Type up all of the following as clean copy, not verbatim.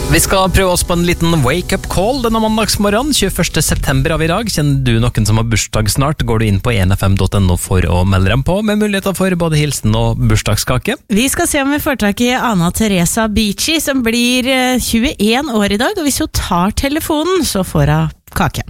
Vi skal prøve oss på en liten wake-up call denne mandagsmorgen, 21. september av i dag. Kjenner du noen som har bursdag snart, går du inn på 1fm.no for å melde dem på, med muligheter for både hilsen og bursdagskake. Vi skal se om vi får tak i Anna Teresa Bici, som blir 21 år i dag, og hvis hun tar telefonen, så får hun kake.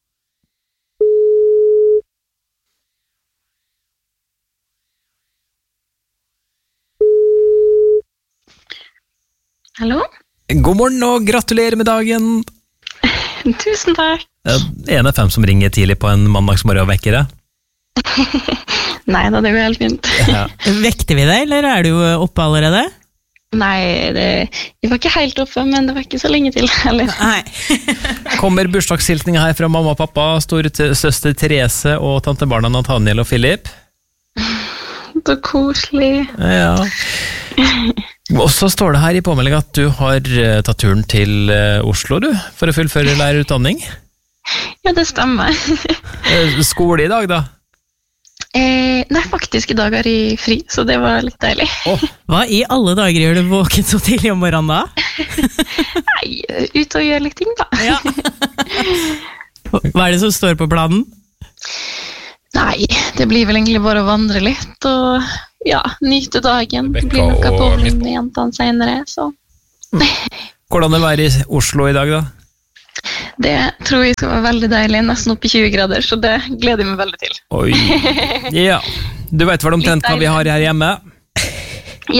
Hallo? God morgen og gratulerer med dagen. Tusen takk. 1FM som ringer tidlig på en mandagsmorgen og vekker deg. Nei da, det går helt fint. Ja. Vekte vi deg, eller er du oppe allerede? Nei, jeg var ikke helt oppe, men det var ikke så lenge til heller. Nei. Kommer bursdagshilsninger her fra mamma og pappa, storesøster Therese og tantebarna Nathaniel og Philip. Så koselig. Ja. Og så står det her i påmeldingen at du har tatt turen til Oslo, du, for å fullføre lærerutdanning. Ja, det stemmer. Skole i dag, da? Nei, faktisk i dag er jeg fri, så det var litt deilig. Hva i alle dager gjør du våken så tidlig om morgenen da? Nei, ut og gjøre litt ting da. Ja. Hva er det som står på planen? Nei, det blir vel egentlig bare å vandre litt, og ja, nyte dagen. Det blir noe bowling med jentene senere, så. Hvordan det være i Oslo i dag, da? Det tror jeg skal være veldig deilig, nesten opp i 20 grader, så det gleder jeg meg veldig til. Oi, ja. Du vet vel omtrent hva vi har her hjemme? Ja.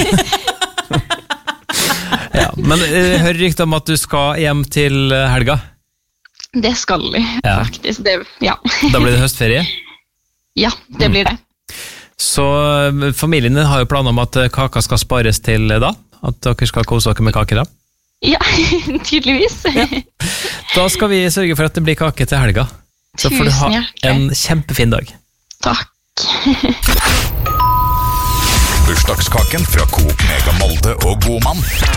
Ja, men hører rykte om at du skal hjem til helga? Det skal jeg, faktisk. Det, ja. Da blir det høstferie? Ja, det blir det. Så familien din har jo planer om at kaka skal spares til da? At dere skal kose dere med kake da? Ja, tydeligvis. Ja. Da skal vi sørge for at det blir kake til helga. Så får du ha en kjempefin dag. Takk. Bursdagskaken fra Coop Mega Molde og Godmann.